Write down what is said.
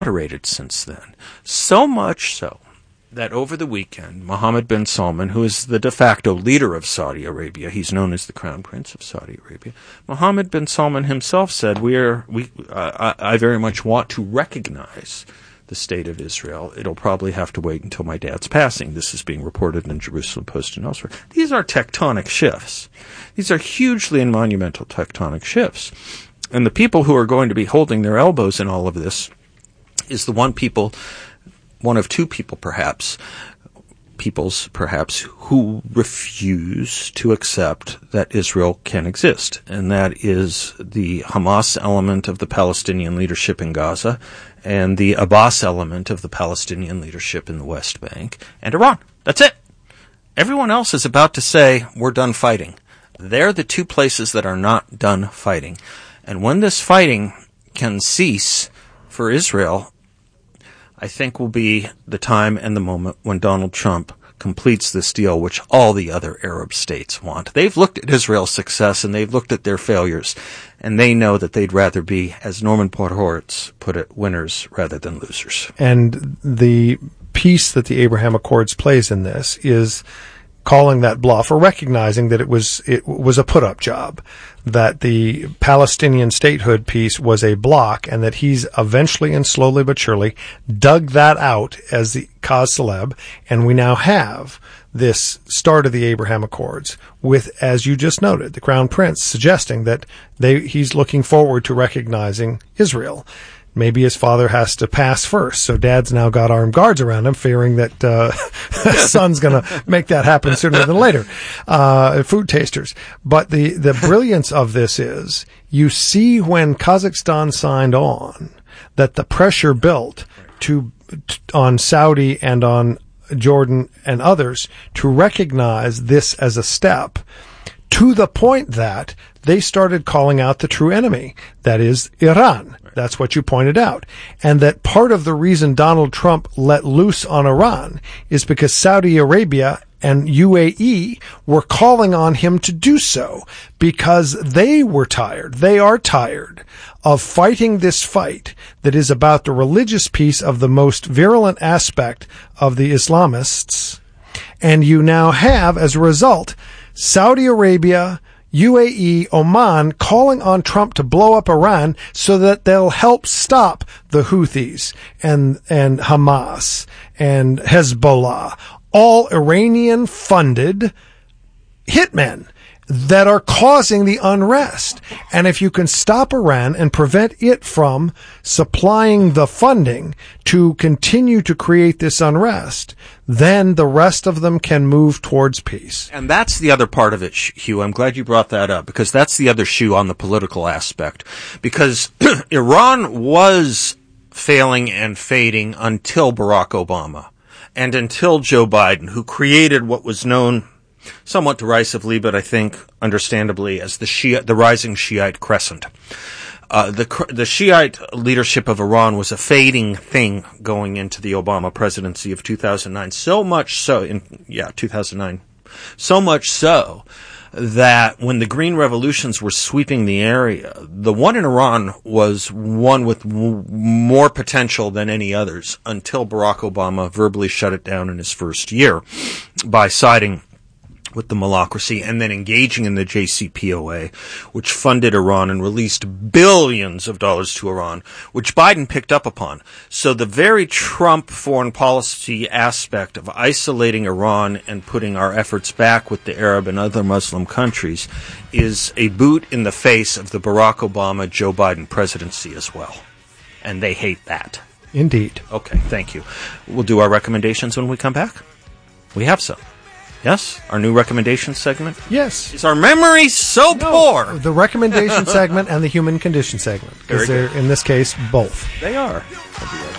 moderated since then. So much so that over the weekend, Mohammed bin Salman, who is the de facto leader of Saudi Arabia, he's known as the Crown Prince of Saudi Arabia, Mohammed bin Salman himself said, I very much want to recognize the state of Israel. It'll probably have to wait until my dad's passing. This is being reported in Jerusalem Post and elsewhere. These are tectonic shifts. These are hugely and monumental tectonic shifts. And the people who are going to be holding their elbows in all of this is the one of two people perhaps, who refuse to accept that Israel can exist. And that is the Hamas element of the Palestinian leadership in Gaza and the Abbas element of the Palestinian leadership in the West Bank and Iran. That's it. Everyone else is about to say, we're done fighting. They're the two places that are not done fighting. And when this fighting can cease for Israel, I think will be the time and the moment when Donald Trump completes this deal, which all the other Arab states want. They've looked at Israel's success and they've looked at their failures, and they know that they'd rather be, as Norman Podhoretz put it, winners rather than losers. And the piece that the Abraham Accords plays in this is calling that bluff, or recognizing that it was a put-up job, that the Palestinian statehood piece was a block, and that he's eventually and slowly but surely dug that out as the cause célèbre, and we now have this start of the Abraham Accords with, as you just noted, the Crown Prince suggesting that he's looking forward to recognizing Israel. Maybe his father has to pass first, so Dad's now got armed guards around him, fearing that son's going to make that happen sooner than later. Food tasters. But the brilliance of this is, you see when Kazakhstan signed on, that the pressure built on Saudi and on Jordan and others to recognize this as a step, to the point that they started calling out the true enemy, that is Iran. That's what you pointed out. And that part of the reason Donald Trump let loose on Iran is because Saudi Arabia and UAE were calling on him to do so, because they are tired of fighting this fight that is about the religious piece of the most virulent aspect of the Islamists. And you now have, as a result, Saudi Arabia, UAE, Oman calling on Trump to blow up Iran so that they'll help stop the Houthis and Hamas and Hezbollah, all Iranian-funded hitmen that are causing the unrest. And if you can stop Iran and prevent it from supplying the funding to continue to create this unrest, then the rest of them can move towards peace. And that's the other part of it, Hugh. I'm glad you brought that up, because that's the other shoe on the political aspect. Because Iran was failing and fading until Barack Obama and until Joe Biden, who created what was known somewhat derisively, but I think understandably, as the rising Shiite crescent. The Shiite leadership of Iran was a fading thing going into the Obama presidency of 2009. So much so, 2009. So much so that when the Green Revolutions were sweeping the area, the one in Iran was one with more potential than any others, until Barack Obama verbally shut it down in his first year by siding with the malocracy and then engaging in the JCPOA, which funded Iran and released billions of dollars to Iran, which Biden picked up upon. So the very Trump foreign policy aspect of isolating Iran and putting our efforts back with the Arab and other Muslim countries is a boot in the face of the Barack Obama-Joe Biden presidency as well. And they hate that. Indeed. Okay, thank you. We'll do our recommendations when we come back. We have some. Yes? Our new recommendation segment? Yes. Is our memory so poor? The recommendation segment and the human condition segment. Because they're, in this case, both. They are. I'll be right back.